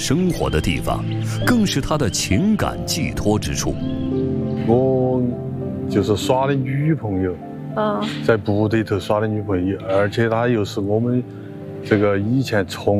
生活的地方，更是他的情感寄托之处。 我就是耍的女朋友，在部队头耍的女朋友，而且她又是我们这个以前从